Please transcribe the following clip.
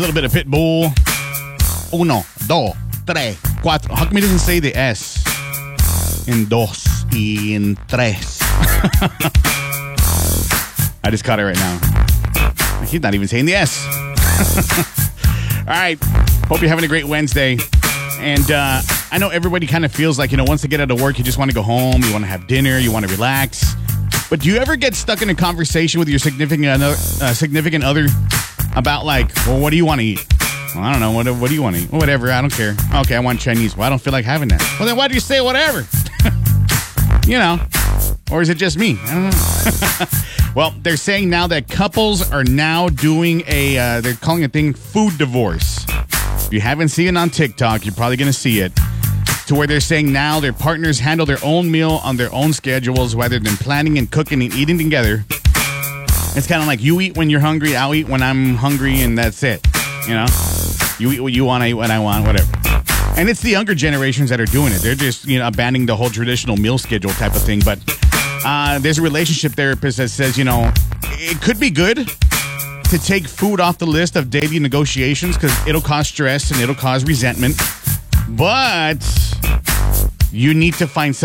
little bit of Pitbull. Uno, dos, tres, cuatro. How come he doesn't say the S in dos y in tres? I just caught it right now. He's not even saying the S. All right. Hope you're having a great Wednesday. And I know everybody kind of feels like, once they get out of work, you just want to go home. You want to have dinner. You want to relax. But do you ever get stuck in a conversation with your significant other about well, what do you want to eat? Well, I don't know. What do you want to eat? Well, whatever. I don't care. Okay, I want Chinese. Well, I don't feel like having that. Well, then why do you say whatever? Or is it just me? I don't know. Well, they're saying now that couples are now doing they're calling a thing food divorce. If you haven't seen it on TikTok, you're probably going to see it. To where they're saying now their partners handle their own meal on their own schedules rather than planning and cooking and eating together. It's kind of like you eat when you're hungry, I'll eat when I'm hungry, and that's it. You eat what you want, I eat what I want, whatever. And it's the younger generations that are doing it. They're just, abandoning the whole traditional meal schedule type of thing. But there's a relationship therapist that says, it could be good to take food off the list of daily negotiations because it'll cause stress and it'll cause resentment. But you need to find